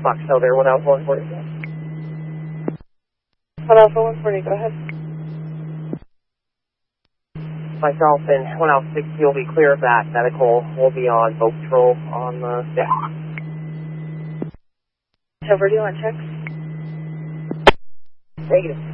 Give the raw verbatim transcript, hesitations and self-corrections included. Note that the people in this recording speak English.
Fox Hill there, one Alpha one forty. one Alpha one forty, go ahead. Myself and one Alpha sixty will be clear of that. Medical will be on boat patrol on the deck. Over, do you want checks? Negative.